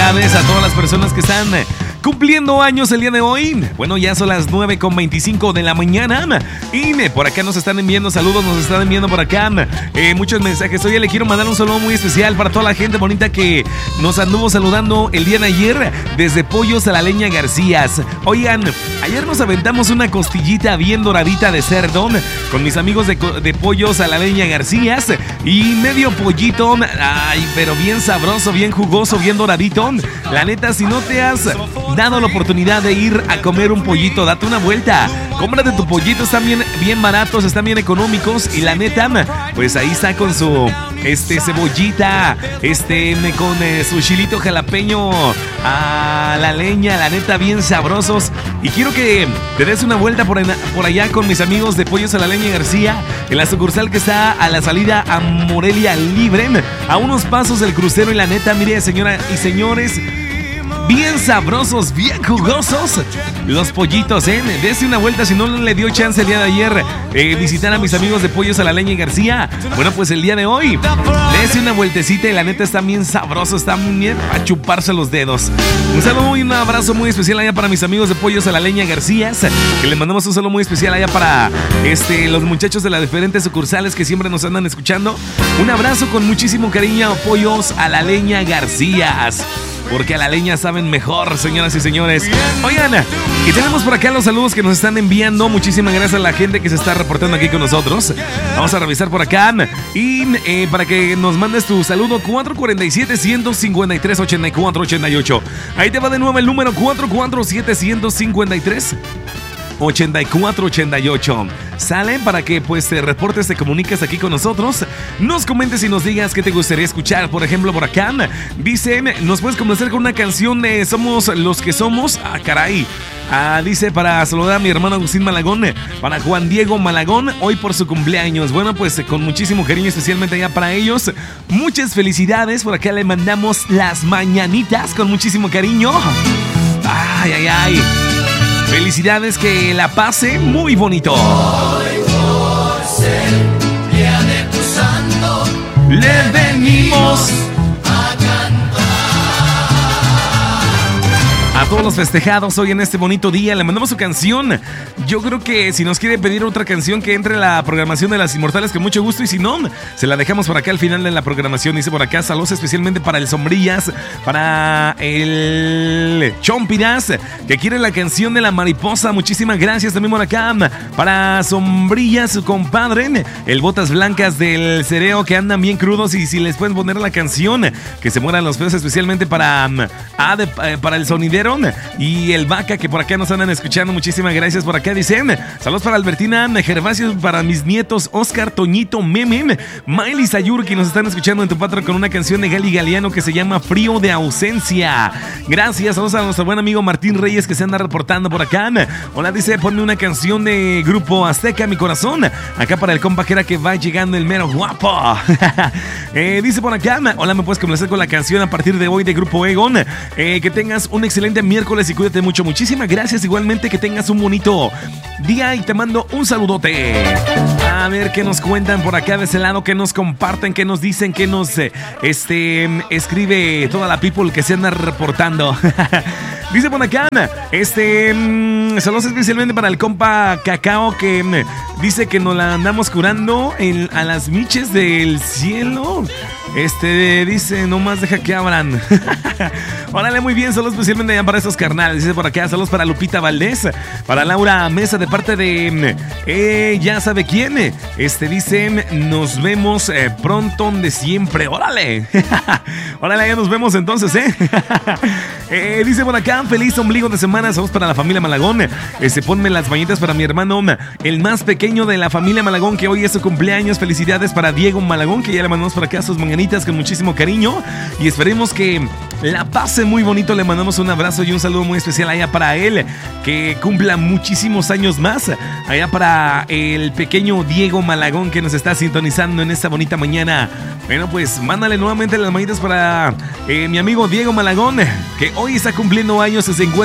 felicidades a todas las personas que están cumpliendo años el día de hoy. Bueno, ya son las 9:25 de la mañana. Y por acá nos están enviando saludos, nos están enviando por acá muchos mensajes. Oye, le quiero mandar un saludo muy especial para toda la gente bonita que nos anduvo saludando el día de ayer desde Pollos a la Leña Garcías. Oigan, ayer nos aventamos una costillita bien doradita de cerdo con mis amigos de Pollos a la Leña Garcías y medio pollito, ay, pero bien sabroso, bien jugoso, bien doradito. La neta, si no te has dado la oportunidad de ir a comer un pollito, date una vuelta. Cómprate tu pollito, están bien baratos, están bien económicos. Y la neta, pues ahí está con su cebollita, con su chilito jalapeño a la leña, la neta, bien sabrosos. Y quiero que te des una vuelta por allá con mis amigos de Pollos a la Leña García, en la sucursal que está a la salida a Morelia Libre, a unos pasos del crucero. Y la neta, mire, señora y señores, bien sabrosos, bien jugosos los pollitos, Dese una vuelta si no le dio chance el día de ayer visitar a mis amigos de Pollos a la Leña García. Bueno, pues el día de hoy dese una vueltecita y la neta están bien sabrosos, están bien a chuparse los dedos. Un saludo y un abrazo muy especial allá para mis amigos de Pollos a la Leña García, que les mandamos un saludo muy especial allá para los muchachos de las diferentes sucursales que siempre nos andan escuchando. Un abrazo con muchísimo cariño a Pollos a la Leña García, porque a la leña saben mejor, señoras y señores. Oigan, y tenemos por acá los saludos que nos están enviando. Muchísimas gracias a la gente que se está reportando aquí con nosotros. Vamos a revisar por acá. Y para que nos mandes tu saludo, 447-153-8488. Ahí te va de nuevo el número 447-153-8488. Sale para que pues te reportes, te comuniques aquí con nosotros, nos comentes y nos digas qué te gustaría escuchar. Por ejemplo, por acá dice, nos puedes complacer con una canción de Somos los que somos. Ah, caray. Dice, para saludar a mi hermano Agustín Malagón, para Juan Diego Malagón, hoy por su cumpleaños. Bueno, pues con muchísimo cariño, especialmente allá para ellos. Muchas felicidades. Por acá le mandamos las mañanitas con muchísimo cariño. Ay, ay, ay. Felicidades, que la pase muy bonito. Hoy por ser día de tu santo, le venimos a cantar. A todos los festejados hoy en este bonito día le mandamos su canción. Yo creo que si nos quiere pedir otra canción, que entre en la programación de Las Inmortales con mucho gusto. Y si no, se la dejamos por acá al final de la programación. Dice por acá, saludos especialmente para el Sombrillas, para el Chompiras, que quiere la canción de La Mariposa. Muchísimas gracias también por acá. Para Sombrillas, su compadre, el Botas Blancas del Cereo, que andan bien crudos. Y si les pueden poner la canción, que se mueran los feos, especialmente para el Sonidero y el Vaca, que por acá nos andan escuchando. Muchísimas gracias. Por acá dicen, saludos para Albertina Gervasio, para mis nietos Oscar, Toñito, Meme, Miley Sayur, que nos están escuchando en tu patro con una canción de Gali Galeano que se llama Frío de Ausencia. Gracias. Saludos a nuestro buen amigo Martín Reyes, que se anda reportando por acá. Hola, dice, ponme una canción de Grupo Azteca, Mi Corazón. Acá para el compa que va llegando el mero guapo. Dice por acá, hola, me puedes complacer con la canción a partir de hoy de Grupo Egon. Que tengas un excelente miércoles y cuídate mucho. Muchísimas gracias. Igualmente, que tengas un bonito día y te mando un saludote. A ver qué nos cuentan por acá de ese lado, que nos comparten, que nos dicen, que nos escribe toda la people que se anda reportando. Dice por acá, saludos especialmente para el compa Cacao, que dice que nos la andamos curando a las miches del cielo. Dice, nomás deja que abran. Órale, muy bien, saludos especialmente allá para esos carnales. Dice por acá, saludos para Lupita Valdés, para Laura Mesa, de parte de ya sabe quién. Dice, nos vemos pronto donde siempre. Órale. Órale, ya nos vemos entonces, dice por acá, feliz ombligo de semana. Saludos para la familia Malagón. Ponme las bañitas para mi hermano, el más pequeño de la familia Malagón, que hoy es su cumpleaños. Felicidades para Diego Malagón, que ya le mandamos por acá sus mañanitas con muchísimo cariño. Y esperemos que la pase muy bonito. Le mandamos un abrazo y un saludo muy especial allá para él, que cumpla muchísimos años más. Allá para el pequeño Diego Malagón, que nos está sintonizando en esta bonita mañana. Bueno, pues mándale nuevamente las mañanitas para mi amigo Diego Malagón, que hoy está cumpliendo años y se encuentra